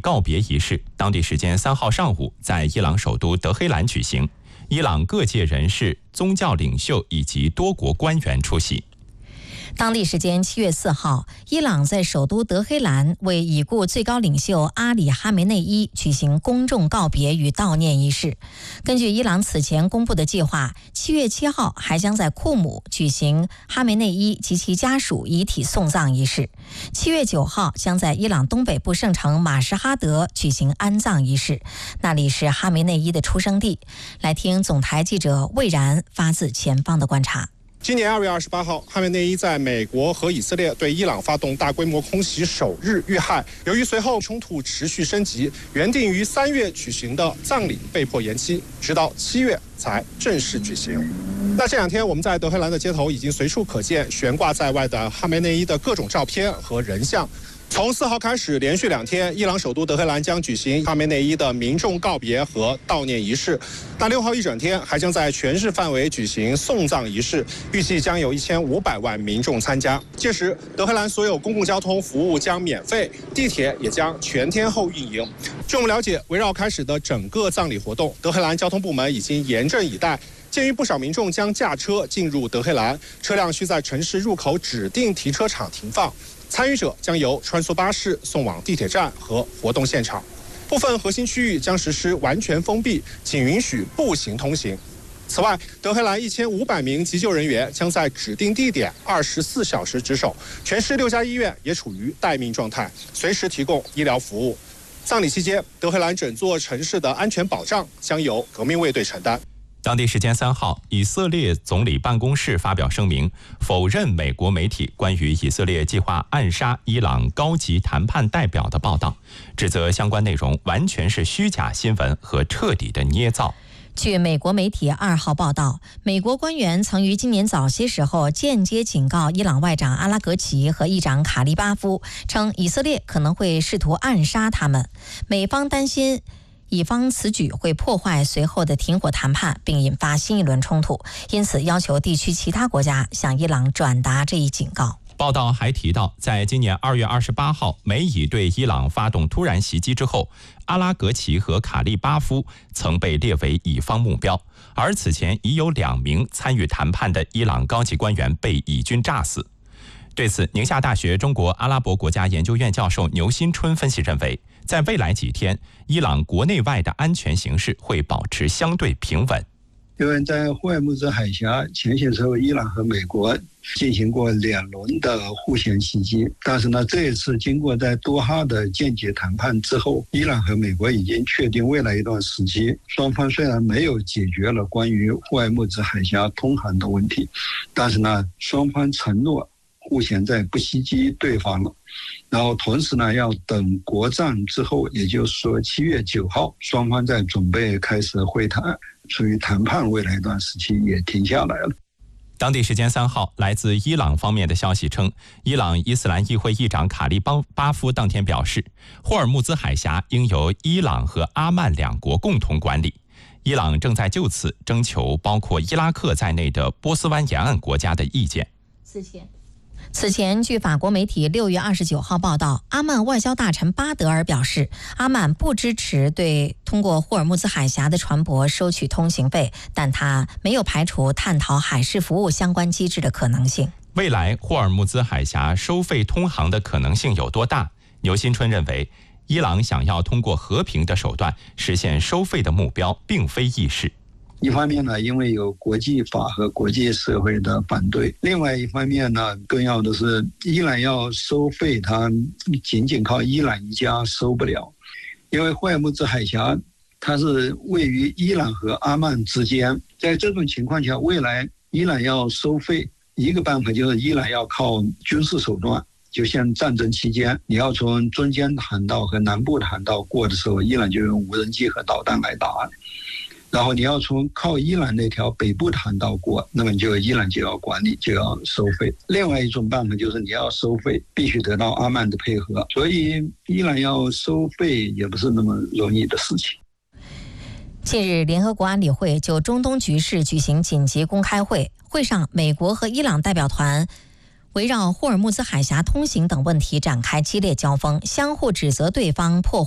告别仪式，当地时间3号上午在伊朗首都德黑兰举行，伊朗各界人士、宗教领袖以及多国官员出席。 当地时间7月4号，伊朗在首都德黑兰为已故最高领袖阿里·哈梅内伊举行公众告别与悼念仪式。根据伊朗此前公布的计划，7月7号还将在库姆举行哈梅内伊及其家属遗体送葬仪式。7月9号将在伊朗东北部圣城马什哈德举行安葬仪式，那里是哈梅内伊的出生地。来听总台记者魏然发自前方的观察。 今年2月28号，哈梅内伊在美国和以色列对伊朗发动大规模空袭首日遇害。由于随后冲突持续升级，原定于3月举行的葬礼被迫延期，直到7月才正式举行。那这2天，我们在德黑兰的街头已经随处可见悬挂在外的哈梅内伊的各种照片和人像。从4号开始，连续2天，伊朗首都德黑兰将举行哈梅内伊的民众告别和悼念仪式。那6号一整天还将在全市范围举行送葬仪式，预计将有1500万民众参加。届时，德黑兰所有公共交通服务将免费，地铁也将全天候运营。据我们了解，围绕开始的整个葬礼活动，德黑兰交通部门已经严阵以待。鉴于不少民众将驾车进入德黑兰，车辆需在城市入口指定停车场停放。参与者将由穿梭巴士送往地铁站和活动现场，部分核心区域将实施完全封闭，仅允许步行通行。此外，德黑兰1500名急救人员将在指定地点24小时值守，全市6家医院也处于待命状态，随时提供医疗服务。葬礼期间，德黑兰整座城市的安全保障将由革命卫队承担。 当地时间3号，以色列总理办公室发表声明，否认美国媒体关于以色列计划暗杀伊朗高级谈判代表的报道，指责相关内容完全是虚假新闻和彻底的捏造。 据美国媒体2号报道，美国官员曾于今年早些时候间接警告伊朗外长阿拉格齐和议长卡利巴夫，称以色列可能会试图暗杀他们。美方担心以方此举会破坏随后的停火谈判，并引发新一轮冲突，因此要求地区其他国家向伊朗转达这一警告。 报道还提到，在今年2月28号美以对伊朗发动突然袭击之后，阿拉格齐和卡利巴夫曾被列为乙方目标，而此前已有2名参与谈判的伊朗高级官员被以军炸死。对此，宁夏大学中国阿拉伯国家研究院教授牛新春分析认为，在未来几天，伊朗国内外的安全形势会保持相对平稳。 因为在霍尔木兹海峡前些时候，伊朗和美国进行过2轮的互相袭击，但是呢，这一次经过在多哈的间接谈判之后，伊朗和美国已经确定未来一段时期，双方虽然没有解决了关于霍尔木兹海峡通航的问题，但是呢，双方承诺互相在不袭击对方了。然后同时呢，要等国葬之后，也就是说7月9号，双方在准备开始会谈，属于谈判未来一段时期也停下来了。 当地时间3号，来自伊朗方面的消息称，伊朗伊斯兰议会议长卡利巴夫当天表示，霍尔木兹海峡应由伊朗和阿曼2国共同管理。伊朗正在就此征求包括伊拉克在内的波斯湾沿岸国家的意见。 此前，据法国媒体6月29号报道，阿曼外交大臣巴德尔表示，阿曼不支持对通过霍尔木兹海峡的船舶收取通行费，但他没有排除探讨海事服务相关机制的可能性。 未来霍尔木兹海峡收费通航的可能性有多大？牛新春认为，伊朗想要通过和平的手段实现收费的目标并非易事。 一方面呢，因为有国际法和国际社会的反对；另外一方面呢，更要的是伊朗要收费，它仅仅靠伊朗一家收不了，因为霍尔木兹海峡它是位于伊朗和阿曼之间，在这种情况下，未来伊朗要收费，一个办法就是伊朗要靠军事手段。就像战争期间，你要从中间航道和南部航道过的时候，伊朗就用无人机和导弹来打。然后你要从靠伊朗那条北部的航道过，那么伊朗就要管理，就要收费。另外一种办法就是你要收费，必须得到阿曼的配合，所以伊朗要收费也不是那么容易的事情。 近日，联合国安理会就中东局势举行紧急公开会，会上美国和伊朗代表团围绕霍尔木兹海峡通行等问题展开激烈交锋，相互指责对方破坏